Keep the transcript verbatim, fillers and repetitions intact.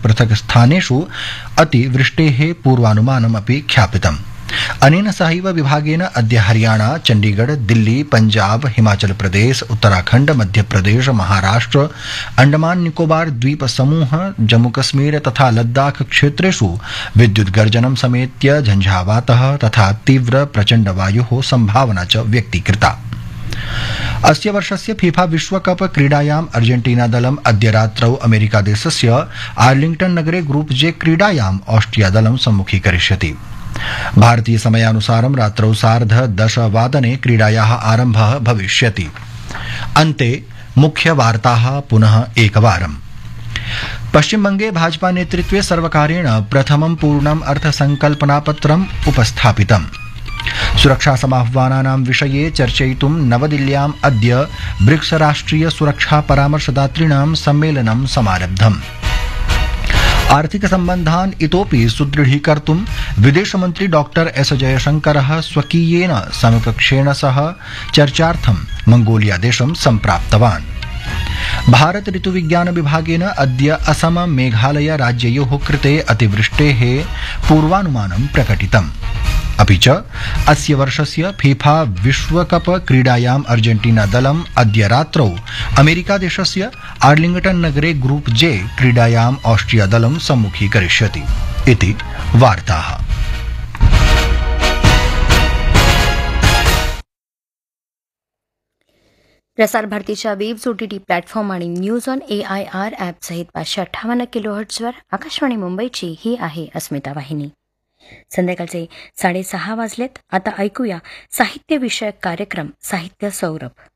पृथक् स्थानेषु अतिवृष्टेः पूर्वानुमानमपि ख्यापितम्। अनेन सहैव विभागेन अद्य हरियाणा, चण्डीगढ़, दिल्ली, पञ्जाब, हिमाचल प्रदेश, उत्तराखण्ड, मध्यप्रदेश, महाराष्ट्र, अंडमान निकोबार द्वीप समूह, जम्मूकश्मीर तथा लद्दाख क्षेत्रेषु विद्युत् गर्जनं समेत्य झञ्झावातः तथा तीव्र प्रचण्ड वायोः सम्भावना च व्यक्तीकृता। अस्य वर्षस्य फीफा विश्वकप क्रीडायाम् अर्जेन्टीना दलम् अद्य रात्रौ अमेरिकादेशस्य आर्लिङ्ग्टन् नगरे ग्रुप जे क्रीडायाम् ऑस्ट्रिया दलं सम्मुखीकरिष्यति। भारतीय समयानुसारं रात्रौ सार्ध दशवादने क्रीडायाः आरम्भः भविष्यति। अन्ते मुख्यवार्ताः पुनः एकवारम्। पश्चिमबंगे भाजपा नेतृत्वे सर्वकारेण प्रथमं पूर्णम् अर्थसंकल्पनापत्रम् उपस्थापितम्। सुरक्षा समाह्वानानां विषये चर्चयितुं नवदिल्ल्याम् अद्य ब्रिक्स राष्ट्रिय सुरक्षा परामर्शदातॄणां सम्मेलनं समारब्धम्। आर्थिक सम्बन्धान् इतोपि सुदृढीकर्तुं विदेशमन्त्री डॉक्टर एस जयशंकरः स्वकीयेन समकक्षेण सह चर्चार्थं मंगोलिया देशं सम्प्राप्तवान्। भारत ऋतुविज्ञान विभागेन अद्य असम मेघालय राज्ययोः कृते अतिवृष्टेः पूर्वानुमानं प्रकटितम्। अपि च अस्य वर्षस्य फीफा विश्वकप क्रीडायाम् अर्जेन्टीना दलम् अद्य रात्रौ अमेरिकादेशस्य आर्लिङ्ग्टन् नगरे ग्रुप जे क्रीडायाम् ऑस्ट्रिया दलं सम्मुखीकरिष्यति इति वार्ताः। प्रसार भारतीच्या वेब्स ओटीटी प्लॅटफॉर्म आणि news on A I R app सहित पाचशे अठ्ठावन्न किलोहर्ट्झवर आकाशवाणी मुंबईची ही आहे अस्मिता वाहिनी। संध्याकाळचे साडेसहा वाजलेत। आता ऐकूया साहित्य विषयक कार्यक्रम साहित्य सौरभ।